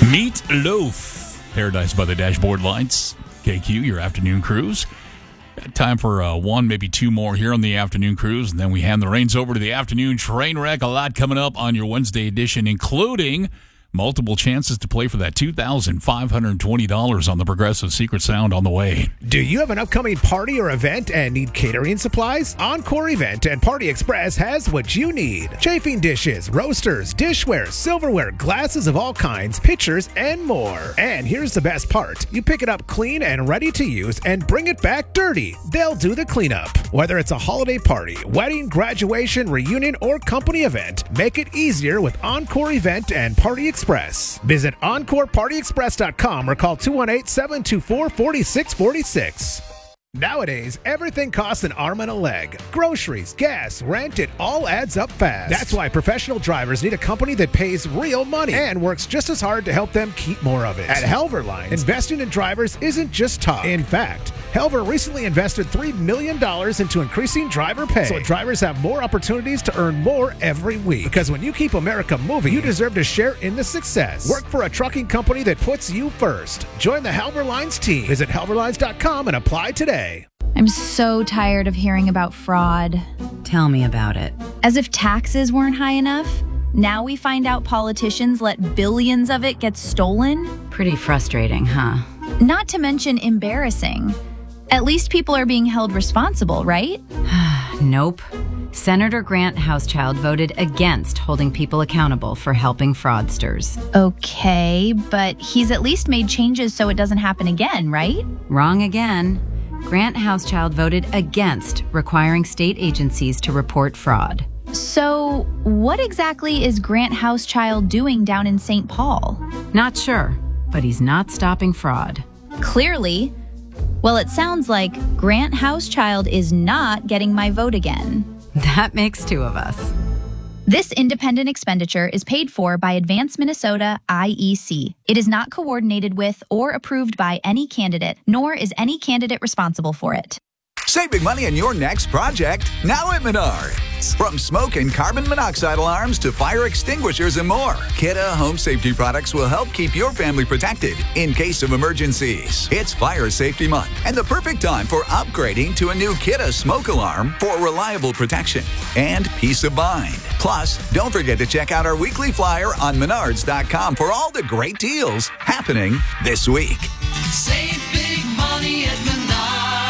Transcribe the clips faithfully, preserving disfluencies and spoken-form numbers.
Meat Loaf, Paradise by the Dashboard Lights, K Q, your afternoon cruise. Got time for uh, one, maybe two more here on the afternoon cruise, and then we hand the reins over to the afternoon train wreck. A lot coming up on your Wednesday edition, including multiple chances to play for that two thousand five hundred twenty dollars on the Progressive Secret Sound on the way. Do you have an upcoming party or event and need catering supplies? Encore Event and Party Express has what you need. Chafing dishes, roasters, dishware, silverware, glasses of all kinds, pitchers, and more. And here's the best part. You pick it up clean and ready to use and bring it back dirty. They'll do the cleanup. Whether it's a holiday party, wedding, graduation, reunion, or company event, make it easier with Encore Event and Party Express. Express. Visit encore party express dot com or call two one eight, seven two four, four six four six. Nowadays, everything costs an arm and a leg. Groceries, gas, rent, it all adds up fast. That's why professional drivers need a company that pays real money and works just as hard to help them keep more of it. At Helver Lines, investing in drivers isn't just talk. In fact, Helver recently invested three million dollars into increasing driver pay, so drivers have more opportunities to earn more every week. Because when you keep America moving, you deserve to share in the success. Work for a trucking company that puts you first. Join the Helver Lines team. Visit helver lines dot com and apply today. I'm so tired of hearing about fraud. Tell me about it. As if taxes weren't high enough, now we find out politicians let billions of it get stolen. Pretty frustrating, huh? Not to mention embarrassing. At least people are being held responsible, right? Nope. Senator Grant Housechild voted against holding people accountable for helping fraudsters. Okay, but he's at least made changes so it doesn't happen again, right? Wrong again. Grant Housechild voted against requiring state agencies to report fraud. So, what exactly is Grant Housechild doing down in Saint Paul? Not sure, but he's not stopping fraud. Clearly. Well, it sounds like Grant Housechild is not getting my vote again. That makes two of us. This independent expenditure is paid for by Advance Minnesota I E C. It is not coordinated with or approved by any candidate, nor is any candidate responsible for it. Save big money on your next project now at Menards. From smoke and carbon monoxide alarms to fire extinguishers and more, Kidde Home Safety products will help keep your family protected in case of emergencies. It's Fire Safety Month and the perfect time for upgrading to a new Kidde smoke alarm for reliable protection and peace of mind. Plus, don't forget to check out our weekly flyer on menards dot com for all the great deals happening this week. Save big money at Menards.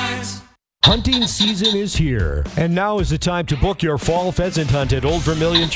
Hunting season is here, and now is the time to book your fall pheasant hunt at Old Vermilion